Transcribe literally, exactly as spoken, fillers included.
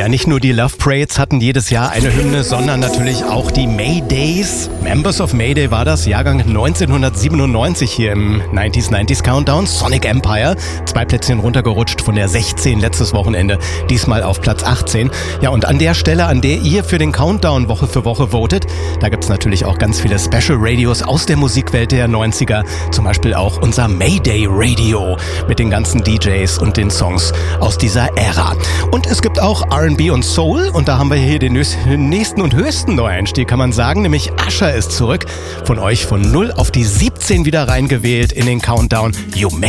nicht nur die Love Parades hatten jedes Jahr eine Hymne, sondern natürlich auch die Maydays. Members of Mayday war das, Jahrgang neunzehnhundertsiebenundneunzig hier im neunziger neunzig Countdown. Sonic Empire, zwei Plätzchen runtergerutscht von der sechzehn letztes Wochenende, diesmal auf Platz achtzehn. Ja, und an der Stelle, an der ihr für den Countdown Woche für Woche votet, da gibt's natürlich auch ganz viele Special Radios aus der Musikwelt der neunziger, zum Beispiel auch unser Mayday Radio mit den ganzen D Js und den Songs aus dieser Ära. Und es gibt auch R and B und Soul und da haben wir hier den nächsten und höchsten Neueinstieg, kann man sagen, nämlich Usher ist zurück, von euch von null auf die siebzehn wieder reingewählt in den Countdown. You Make